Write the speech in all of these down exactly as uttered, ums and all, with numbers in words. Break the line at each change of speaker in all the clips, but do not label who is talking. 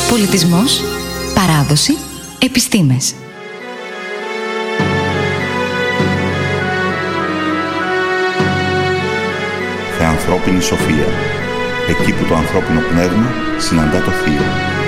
Πολιτισμός, παράδοση, επιστήμες.
Θεανθρώπινη σοφία. Εκεί που το ανθρώπινο πνεύμα συναντά το θείο.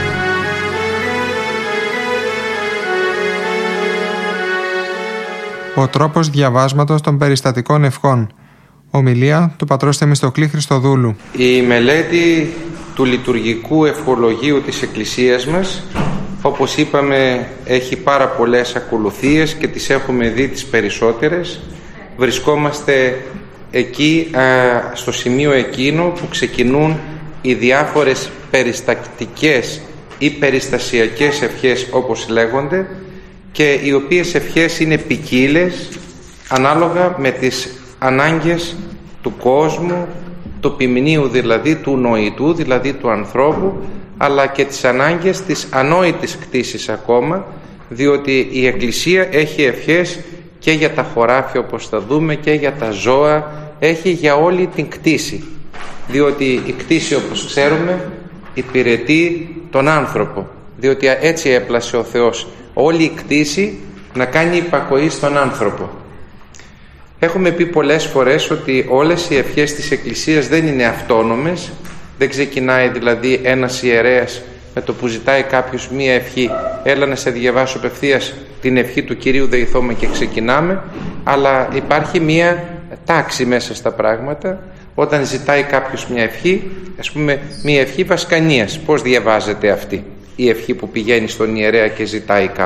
Ο τρόπος διαβάσματος των περιστατικών ευχών. Ομιλία του πατρός Θεμιστοκλή Χριστοδούλου.
Η μελέτη του λειτουργικού ευχολογίου της Εκκλησίας μας, όπως είπαμε, έχει πάρα πολλές ακολουθίες και τις έχουμε δει τις περισσότερες. Βρισκόμαστε εκεί, α, στο σημείο εκείνο που ξεκινούν οι διάφορες περιστακτικές ή περιστασιακές ευχές, όπως λέγονται, και οι οποίες ευχές είναι ποικίλες ανάλογα με τις ανάγκες του κόσμου, του ποιμνίου δηλαδή, του νοητού, δηλαδή του ανθρώπου, αλλά και τις ανάγκες της ανόητης κτήσης ακόμα, διότι η Εκκλησία έχει ευχές και για τα χωράφια, όπως θα δούμε, και για τα ζώα, έχει για όλη την κτήση, διότι η κτήση, όπως ξέρουμε, υπηρετεί τον άνθρωπο, διότι έτσι έπλασε ο Θεός όλη η κτήση να κάνει υπακοή στον άνθρωπο. Έχουμε πει πολλές φορές ότι όλες οι ευχές της Εκκλησίας δεν είναι αυτόνομες, δεν ξεκινάει δηλαδή ένας ιερέας με το που ζητάει κάποιος μία ευχή, έλα να σε διαβάσω απευθείας την ευχή του Κυρίου Δεηθώμε και ξεκινάμε, αλλά υπάρχει μία τάξη μέσα στα πράγματα. Όταν ζητάει κάποιος μια ευχή, ας πούμε μια ευχή βασκανίας, πώς διαβάζεται αυτή η ευχή που πηγαίνει στον ιερέα και ζητάει